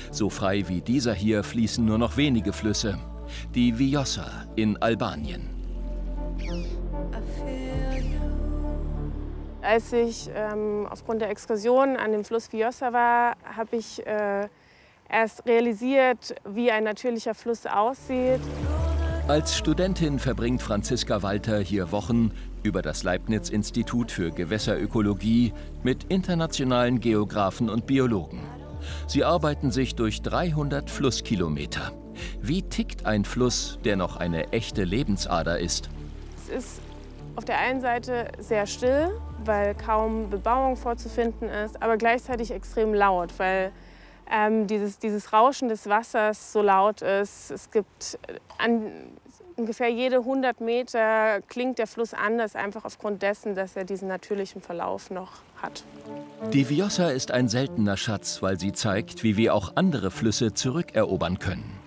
So frei wie dieser hier fließen nur noch wenige Flüsse. Die Vjosa in Albanien. Als ich aufgrund der Exkursion an dem Fluss Vjosa war, habe ich erst realisiert, wie ein natürlicher Fluss aussieht. Als Studentin verbringt Franziska Walter hier Wochen über das Leibniz-Institut für Gewässerökologie mit internationalen Geographen und Biologen. Sie arbeiten sich durch 300 Flusskilometer. Wie tickt ein Fluss, der noch eine echte Lebensader ist? Es ist auf der einen Seite sehr still, weil kaum Bebauung vorzufinden ist, aber gleichzeitig extrem laut, weil dieses Rauschen des Wassers so laut ist. Es gibt ungefähr jede 100 Meter klingt der Fluss anders, einfach aufgrund dessen, dass er diesen natürlichen Verlauf noch hat. Die Vjosa ist ein seltener Schatz, weil sie zeigt, wie wir auch andere Flüsse zurückerobern können.